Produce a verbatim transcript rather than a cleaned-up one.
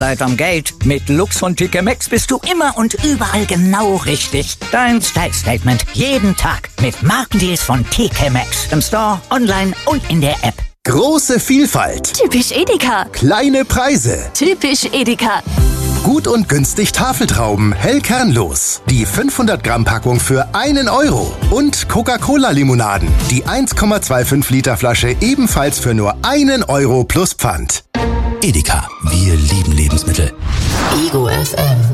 Seid am Gate. Mit Lux von T K Maxx bist du immer und überall genau richtig. Dein Style-Statement jeden Tag mit Markendeals von T K Maxx. Im Store, online und in der App. Große Vielfalt. Typisch Edeka. Kleine Preise. Typisch Edeka. Gut und günstig Tafeltrauben, hellkernlos. Die fünfhundert Gramm Packung für einen Euro. Und Coca-Cola-Limonaden. Die eins Komma fünfundzwanzig Liter Flasche ebenfalls für nur einen Euro plus Pfand. Edeka, wir lieben Lebensmittel. Ego F M.